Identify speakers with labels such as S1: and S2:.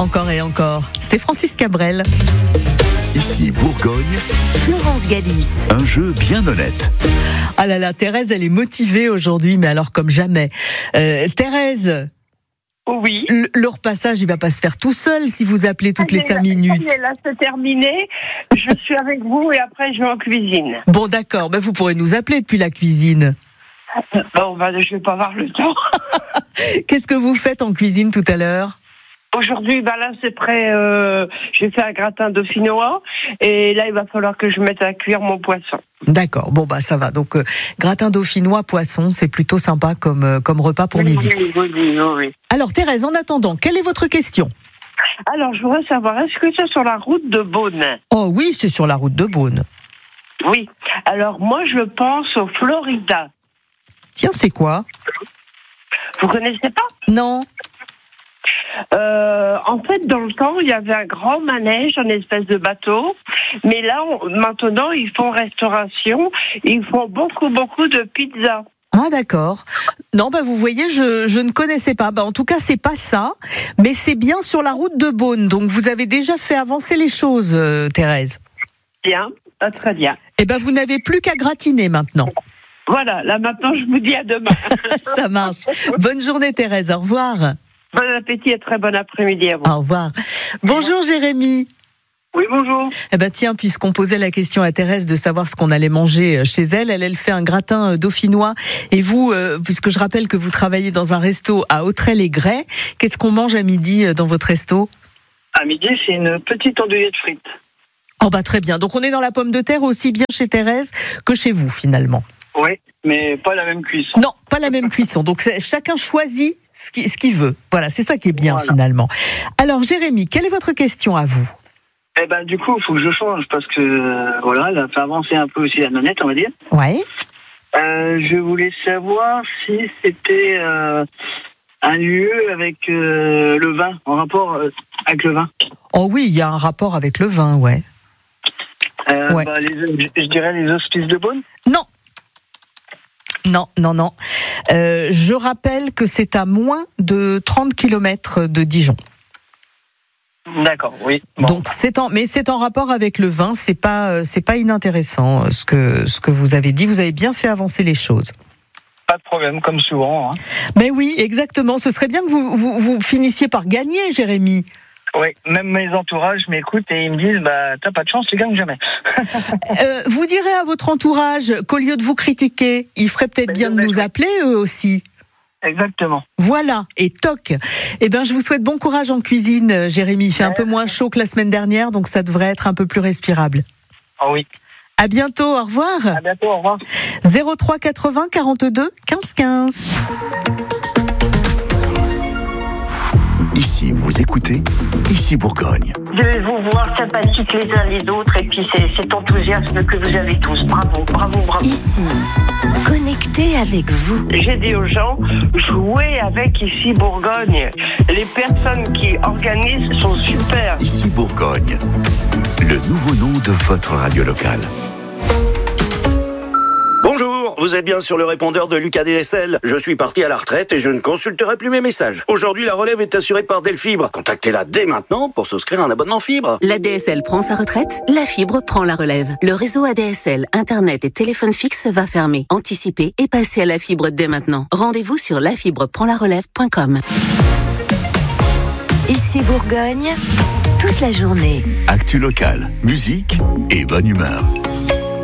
S1: Encore et encore, c'est Francis Cabrel.
S2: Ici Bourgogne,
S3: Florence Galis.
S2: un jeu bien honnête.
S1: Ah là là, Thérèse, elle est motivée aujourd'hui, mais alors comme jamais. Thérèse,
S4: Oui.
S1: le repassage, il va pas se faire tout seul si vous appelez toutes les 5 minutes.
S4: Là, c'est terminé. Je suis avec vous et après, je vais en cuisine.
S1: Bon, d'accord, ben vous pourrez nous appeler depuis la cuisine.
S4: Bon, je vais pas avoir le temps.
S1: Qu'est-ce que vous faites en cuisine tout à l'heure ?
S4: Aujourd'hui, là, c'est prêt. J'ai fait un gratin dauphinois et là, il va falloir que je mette à cuire mon poisson.
S1: D'accord, bon ça va. Donc gratin dauphinois, poisson, c'est plutôt sympa comme repas pour midi.
S4: Oui.
S1: Alors Thérèse, en attendant, quelle est votre question ?
S4: Alors, je voudrais savoir, est-ce que c'est sur la route de Beaune ?
S1: Oh oui, c'est sur la route de Beaune.
S4: Oui. Alors, moi, je pense au Florida.
S1: Tiens, c'est quoi ?
S4: Vous connaissez pas ?
S1: Non.
S4: En fait, dans le temps, il y avait un grand manège, une espèce de bateau. Mais là, maintenant, ils font restauration. Ils font beaucoup de pizzas.
S1: Ah d'accord. Non, vous voyez, je ne connaissais pas. En tout cas, c'est pas ça, mais c'est bien sur la route de Beaune. Donc vous avez déjà fait avancer les choses, Thérèse.
S4: Bien, très bien.
S1: Eh vous n'avez plus qu'à gratiner maintenant.
S4: Voilà, là maintenant, je vous dis à demain.
S1: Ça marche. Bonne journée, Thérèse. Au revoir.
S4: Bon appétit et très bon après-midi à vous.
S1: Au revoir. Bonjour, Jérémy.
S4: Oui, bonjour.
S1: Tiens, puisqu'on posait la question à Thérèse de savoir ce qu'on allait manger chez elle, elle fait un gratin dauphinois. Et vous, puisque je rappelle que vous travaillez dans un resto à Autrel-et-Grès, qu'est-ce qu'on mange à midi dans votre resto ?
S5: À midi, c'est une petite andouillette frite.
S1: Oh très bien. Donc on est dans la pomme de terre aussi bien chez Thérèse que chez vous finalement.
S5: Oui, mais pas la même cuisson.
S1: Non, pas la même cuisson. Donc chacun choisit ce qu'il veut. Voilà, c'est ça qui est bien finalement. Alors Jérémy, quelle est votre question à vous ?
S5: Du coup, il faut que je change parce que, elle a fait avancer un peu aussi la nonnette, on va dire.
S1: Ouais.
S5: Je voulais savoir si c'était un lieu avec le vin, en rapport avec le vin.
S1: Oh oui, il y a un rapport avec le vin, ouais. Ouais.
S5: Je dirais les hospices de Beaune.
S1: Non. Je rappelle que c'est à moins de 30 km de Dijon.
S5: D'accord, oui. Bon.
S1: Donc c'est en rapport avec le vin, c'est pas inintéressant ce que vous avez dit, vous avez bien fait avancer les choses.
S5: Pas de problème, comme souvent. Hein.
S1: Mais oui, exactement, ce serait bien que vous finissiez par gagner, Jérémy.
S5: Oui, même mes entourages m'écoutent et ils me disent t'as pas de chance, tu gagnes jamais.
S1: Vous direz à votre entourage qu'au lieu de vous critiquer, il ferait peut-être bien de nous appeler eux aussi.
S5: Exactement.
S1: Voilà, et toc. Je vous souhaite bon courage en cuisine, Jérémy. Il fait un peu moins chaud que la semaine dernière, donc ça devrait être un peu plus respirable.
S5: Ah oui.
S1: À bientôt, au revoir.
S5: À bientôt, au revoir.
S1: 03 80 42 15 15.
S2: Ici, vous écoutez, ici Bourgogne.
S6: De vous voir sympathiques les uns les autres et puis cet enthousiasme que vous avez tous. Bravo.
S3: Ici, connecté avec vous.
S4: J'ai dit aux gens, jouez avec Ici Bourgogne. Les personnes qui organisent sont super.
S2: Ici Bourgogne, le nouveau nom de votre radio locale.
S7: Bonjour, vous êtes bien sur le répondeur de Lucas DSL. Je suis parti à la retraite et je ne consulterai plus mes messages. Aujourd'hui, la relève est assurée par Delfibre. Contactez-la dès maintenant pour souscrire un abonnement fibre.
S8: La DSL prend sa retraite, la fibre prend la relève. Le réseau ADSL, Internet et téléphone fixe va fermer. Anticipez et passez à la fibre dès maintenant. Rendez-vous sur lafibreprendlarelève.com.
S3: Ici Bourgogne, toute la journée.
S2: Actu locale, musique et bonne humeur.